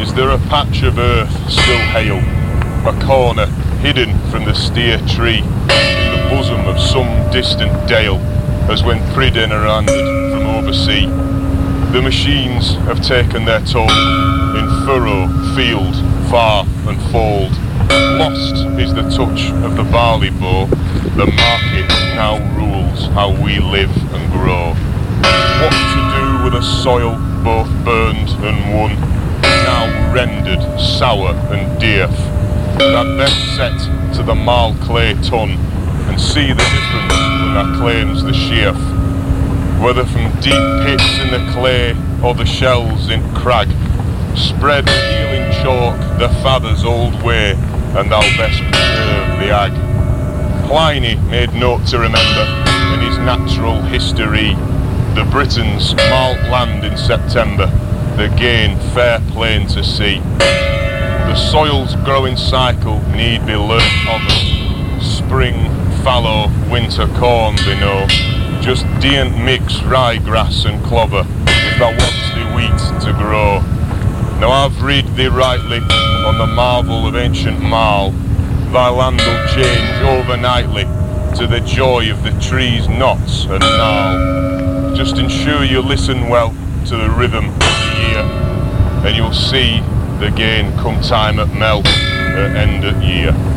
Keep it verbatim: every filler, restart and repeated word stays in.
Is there a patch of earth still hale, a corner hidden from the steer tree, in the bosom of some distant dale, as when Prydain are landed from oversea? The machines have taken their toll, in furrow, field, far and fold. Lost is the touch of the barley bow, the market now rules how we live and grow. What to do with a soil both burned and won, now rendered sour and dearth, that best set to the marl clay ton, and see the difference when that claims the sheaf, whether from deep pits in the clay or the shells in crag. Spread the healing chalk the father's old way, and thou best preserve the ag. Pliny made note to remember in his natural history, the Britons malt land in September, the gain fair plain to see. The soil's growing cycle need be learnt of us. Spring, fallow, winter corn they know. Just dain't mix ryegrass and clover if thou wants the wheat to grow. Now I've read thee rightly on the marvel of ancient marl. Thy land'll change overnightly to the joy of the trees' knots and gnarl. Just ensure you listen well to the rhythm of the year, and you'll see the gain come time at melt at end of year.